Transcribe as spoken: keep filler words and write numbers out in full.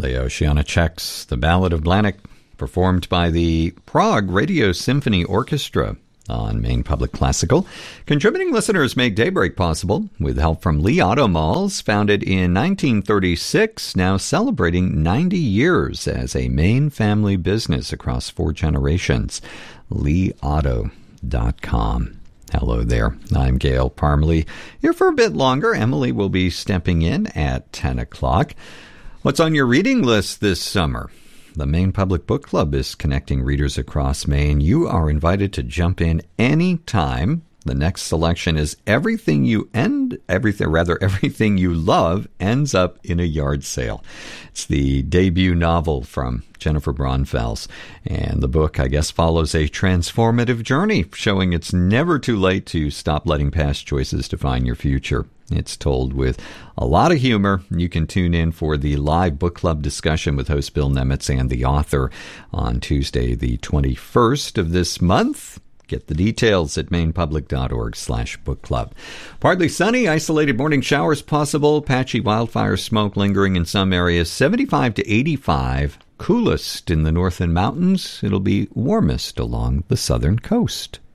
Leos Janáček's The Ballad of Blanik, performed by the Prague Radio Symphony Orchestra on Maine Public Classical. Contributing listeners make Daybreak possible with help from Lee Auto Malls, founded in nineteen thirty-six, now celebrating ninety years as a Maine family business across four generations. lee auto dot com. Hello there. I'm Gail Parmalee. Here for a bit longer. Emily will be stepping in at ten o'clock. What's on your reading list this summer? The Maine Public Book Club is connecting readers across Maine. You are invited to jump in any time. The next selection is Everything You End, everything, rather, Everything You Love Ends Up in a Yard Sale. It's the debut novel from Jennifer Braunfels. And the book, I guess, follows a transformative journey, showing it's never too late to stop letting past choices define your future. It's told with a lot of humor. You can tune in for the live book club discussion with host Bill Nemitz and the author on Tuesday, the twenty-first of this month. Get the details at mainepublic.org slash book club. Partly sunny, isolated morning showers possible, patchy wildfire smoke lingering in some areas, seventy-five to eighty-five, coolest in the northern mountains. It'll be warmest along the southern coast.